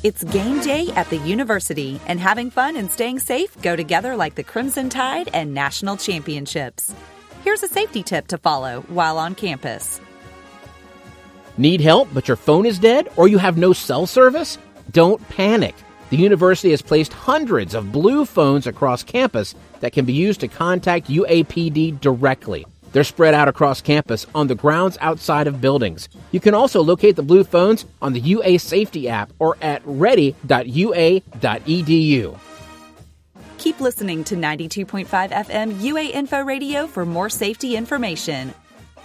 It's game day at the university, and having fun and staying safe go together like the Crimson Tide and national championships. Here's a safety tip to follow while on campus. Need help, but your phone is dead or you have no cell service? Don't panic. The university has placed hundreds of blue phones across campus that can be used to contact UAPD directly. They're spread out across campus on the grounds outside of buildings. You can also locate the blue phones on the UA Safety app or at ready.ua.edu. Keep listening to 92.5 FM UA Info Radio for more safety information.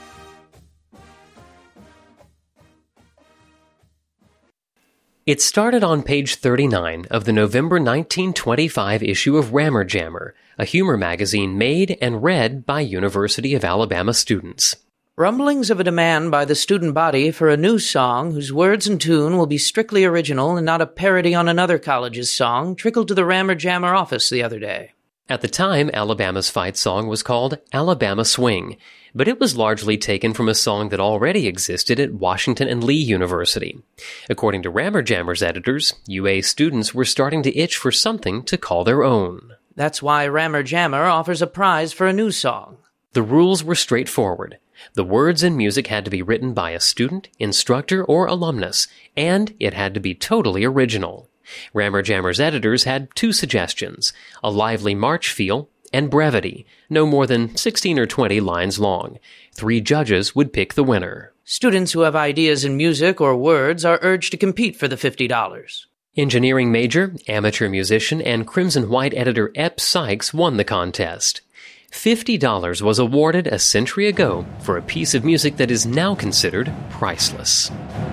It started on page 39 of the November 1925 issue of Rammer Jammer, a humor magazine made and read by University of Alabama students. Rumblings of a demand by the student body for a new song whose words and tune will be strictly original and not a parody on another college's song trickled to the Rammer Jammer office the other day. At the time, Alabama's fight song was called Alabama Swing, but it was largely taken from a song that already existed at Washington and Lee University. According to Rammer Jammer's editors, UA students were starting to itch for something to call their own. That's why Rammer Jammer offers a prize for a new song. The rules were straightforward. The words and music had to be written by a student, instructor, or alumnus, and it had to be totally original. Rammer Jammer's editors had two suggestions: a lively march feel and brevity, no more than 16 or 20 lines long. 3 judges would pick the winner. Students who have ideas in music or words are urged to compete for the $50. Engineering major, amateur musician, and Crimson White editor Ep Sykes won the contest. $50 was awarded a century ago for a piece of music that is now considered priceless.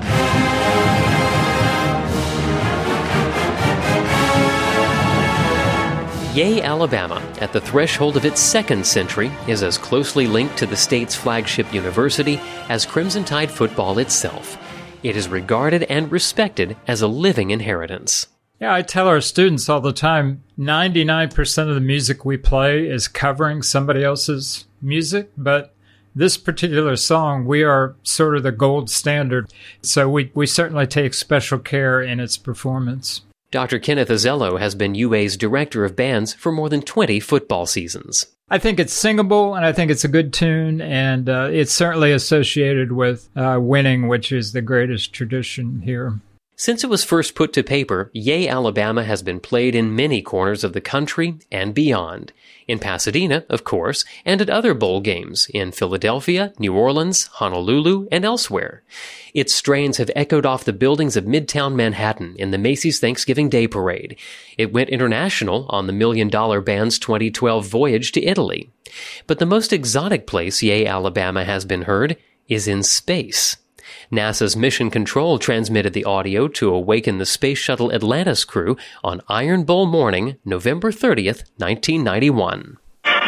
Yea, Alabama, at the threshold of its second century, is as closely linked to the state's flagship university as Crimson Tide football itself. It is regarded and respected as a living inheritance. Yeah, I tell our students all the time, 99% of the music we play is covering somebody else's music, but this particular song, we are sort of the gold standard, so we certainly take special care in its performance. Dr. Kenneth Azello has been UA's director of bands for more than 20 football seasons. I think it's singable, and I think it's a good tune, and it's certainly associated with winning, which is the greatest tradition here. Since it was first put to paper, Yea, Alabama has been played in many corners of the country and beyond. In Pasadena, of course, and at other bowl games in Philadelphia, New Orleans, Honolulu, and elsewhere. Its strains have echoed off the buildings of Midtown Manhattan in the Macy's Thanksgiving Day Parade. It went international on the $1 Million Band's 2012 voyage to Italy. But the most exotic place Yea, Alabama has been heard is in space. NASA's Mission Control transmitted the audio to awaken the Space Shuttle Atlantis crew on Iron Bowl morning, November 30th, 1991.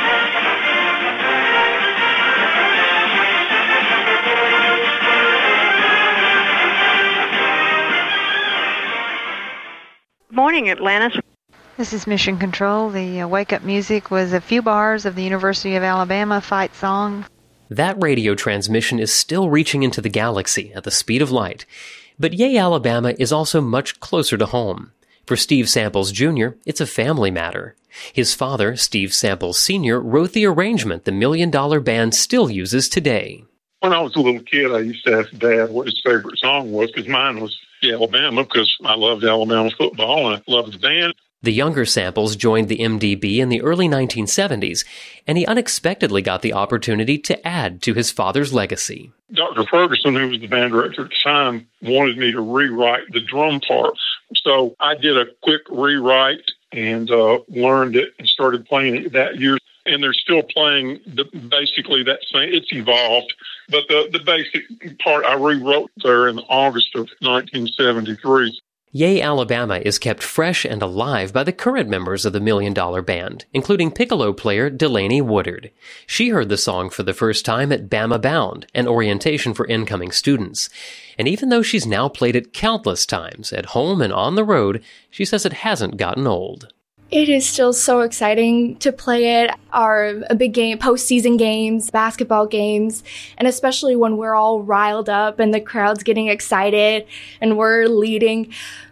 Good morning, Atlantis. This is Mission Control. The wake-up music was a few bars of the University of Alabama fight song. That radio transmission is still reaching into the galaxy at the speed of light. But Yea, Alabama is also much closer to home. For Steve Samples Jr., it's a family matter. His father, Steve Samples Sr., wrote the arrangement the $1 Million Band still uses today. When I was a little kid, I used to ask Dad what his favorite song was, because mine was Alabama, because I loved Alabama football and I loved the band. The younger Samples joined the MDB in the early 1970s, and he unexpectedly got the opportunity to add to his father's legacy. Dr. Ferguson, who was the band director at the time, wanted me to rewrite the drum parts. So I did a quick rewrite and learned it and started playing it that year. And they're still playing basically that same. It's evolved, but the basic part I rewrote there in August of 1973. Yea, Alabama is kept fresh and alive by the current members of the $1 Million Band, including piccolo player Delaney Woodard. She heard the song for the first time at Bama Bound, an orientation for incoming students. And even though she's now played it countless times, at home and on the road, she says it hasn't gotten old. It is still so exciting to play it. Our big game, postseason games, basketball games, and especially when we're all riled up and the crowd's getting excited and we're leading.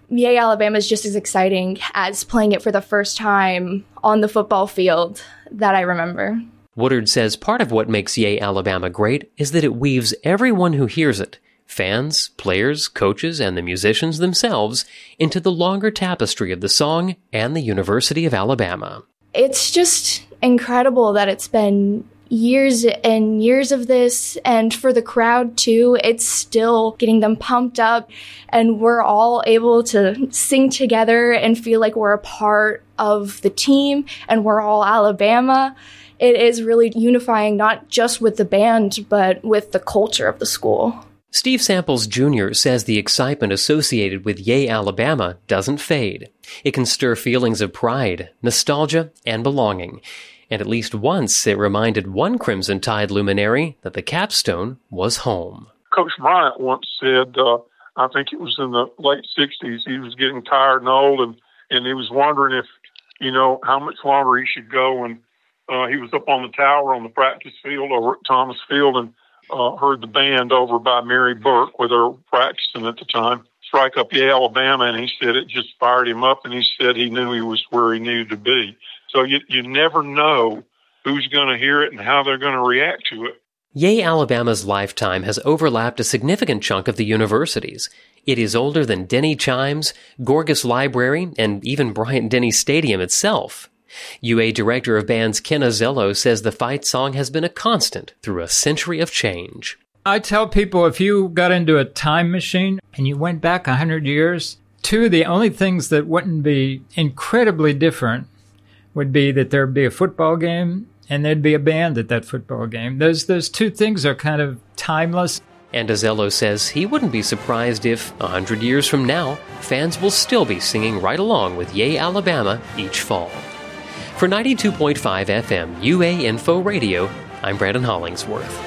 Yay Alabama is just as exciting as playing it for the first time on the football field that I remember. Woodard says part of what makes Yay Alabama great is that it weaves everyone who hears it, fans, players, coaches, and the musicians themselves, into the longer tapestry of the song and the University of Alabama. It's just incredible that it's been years and years of this, and for the crowd too, it's still getting them pumped up, and we're all able to sing together and feel like we're a part of the team and we're all Alabama. It is really unifying, not just with the band, but with the culture of the school. Steve Samples Jr. says the excitement associated with Yay Alabama doesn't fade. It can stir feelings of pride, nostalgia, and belonging. And at least once it reminded one Crimson Tide luminary that the capstone was home. Coach Bryant once said, I think it was in the late 60s, he was getting tired and old, and he was wondering if, how much longer he should go. And he was up on the tower on the practice field over at Thomas Field and heard the band over by Mary Burke, where they were practicing at the time, strike up Yay Alabama, and he said it just fired him up, and he said he knew he was where he needed to be. So you never know who's going to hear it and how they're going to react to it. Yay Alabama's lifetime has overlapped a significant chunk of the university's. It is older than Denny Chimes, Gorgas Library, and even Bryant-Denny Stadium itself. UA Director of Bands Ken Azello says the fight song has been a constant through a century of change. I tell people if you got into a time machine and you went back 100 years, two of the only things that wouldn't be incredibly different would be that there'd be a football game and there'd be a band at that football game. Those two things are kind of timeless. And Azello says he wouldn't be surprised if, 100 years from now, fans will still be singing right along with Yay Alabama each fall. For 92.5 FM UA Info Radio, I'm Brandon Hollingsworth.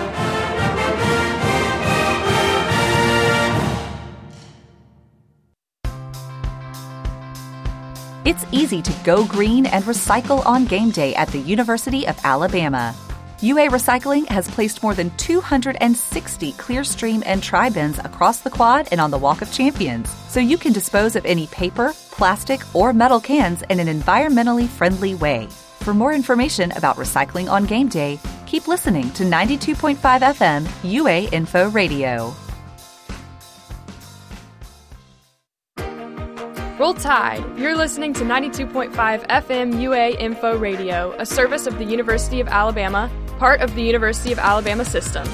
It's easy to go green and recycle on game day at the University of Alabama. UA Recycling has placed more than 260 Clearstream and Tri-bins across the quad and on the Walk of Champions, so you can dispose of any paper, plastic, or metal cans in an environmentally friendly way. For more information about recycling on game day, keep listening to 92.5 FM UA Info Radio. Roll Tide! You're listening to 92.5 FM UA Info Radio, a service of the University of Alabama, part of the University of Alabama system.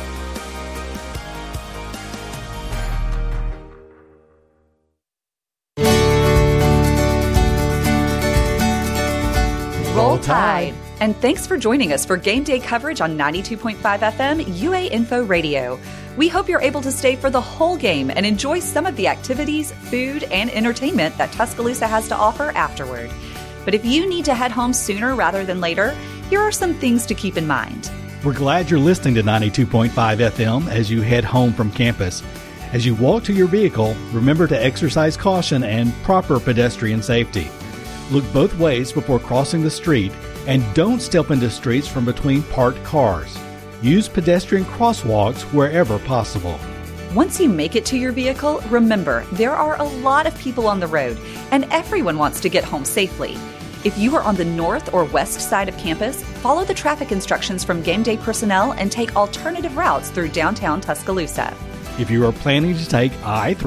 Roll Tide! And thanks for joining us for game day coverage on 92.5 FM UA Info Radio. We hope you're able to stay for the whole game and enjoy some of the activities, food, and entertainment that Tuscaloosa has to offer afterward. But if you need to head home sooner rather than later, here are some things to keep in mind. We're glad you're listening to 92.5 FM as you head home from campus. As you walk to your vehicle, remember to exercise caution and proper pedestrian safety. Look both ways before crossing the street, and don't step into streets from between parked cars. Use pedestrian crosswalks wherever possible. Once you make it to your vehicle, remember there are a lot of people on the road, and everyone wants to get home safely. If you are on the north or west side of campus, follow the traffic instructions from game day personnel and take alternative routes through downtown Tuscaloosa. If you are planning to take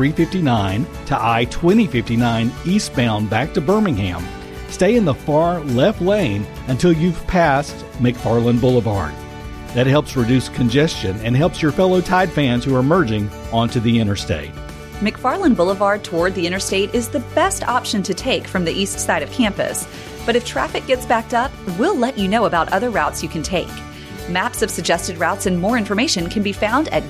I-359 to I-2059 eastbound back to Birmingham, stay in the far left lane until you've passed McFarland Boulevard. That helps reduce congestion and helps your fellow Tide fans who are merging onto the interstate. McFarland Boulevard toward the interstate is the best option to take from the east side of campus. But if traffic gets backed up, we'll let you know about other routes you can take. Maps of suggested routes and more information can be found at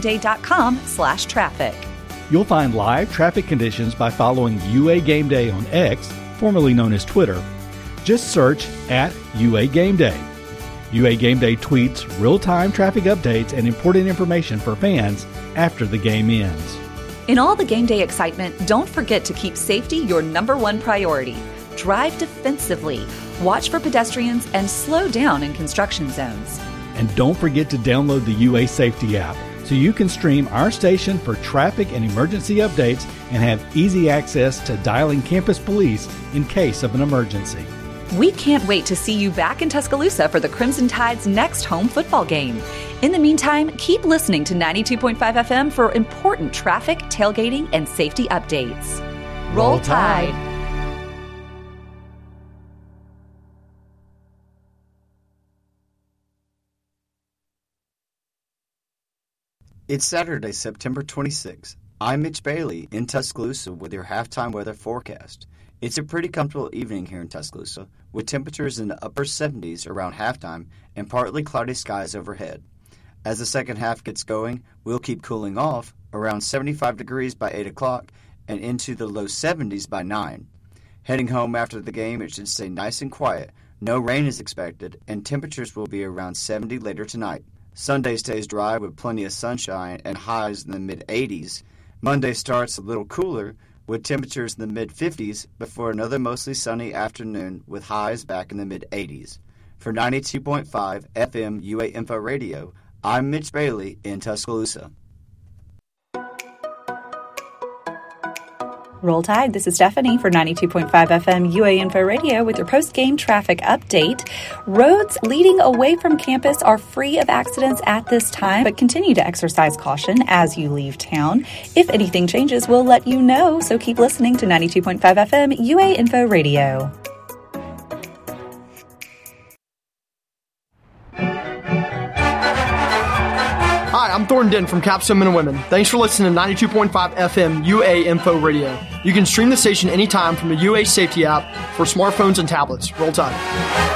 uagameday.com/traffic. You'll find live traffic conditions by following UA Game Day on X, formerly known as Twitter. Just search at UA Game Day. UA Game Day tweets real-time traffic updates and important information for fans after the game ends. In all the game day excitement, don't forget to keep safety your number one priority. Drive defensively, watch for pedestrians, and slow down in construction zones. And don't forget to download the UA Safety app so you can stream our station for traffic and emergency updates and have easy access to dialing campus police in case of an emergency. We can't wait to see you back in Tuscaloosa for the Crimson Tide's next home football game. In the meantime, keep listening to 92.5 FM for important traffic, tailgating, and safety updates. Roll Tide! It's Saturday, September 26th. I'm Mitch Bailey in Tuscaloosa with your halftime weather forecast. It's a pretty comfortable evening here in Tuscaloosa, with temperatures in the upper 70s around halftime and partly cloudy skies overhead. As the second half gets going, we'll keep cooling off around 75 degrees by 8 o'clock and into the low 70s by 9. Heading home after the game, it should stay nice and quiet. No rain is expected, and temperatures will be around 70 later tonight. Sunday stays dry with plenty of sunshine and highs in the mid-80s. Monday starts a little cooler, with temperatures in the mid-50s before another mostly sunny afternoon with highs back in the mid-80s. For 92.5 FM UA Info Radio, I'm Mitch Bailey in Tuscaloosa. Roll Tide, this is Stephanie for 92.5 FM UA Info Radio with your post-game traffic update. Roads leading away from campus are free of accidents at this time, but continue to exercise caution as you leave town. If anything changes, we'll let you know, so keep listening to 92.5 FM UA Info Radio. Hi, I'm Thornton Denton from Capstone Men and Women. Thanks for listening to 92.5 FM UA Info Radio. You can stream the station anytime from the UA Safety app for smartphones and tablets. Roll Tide.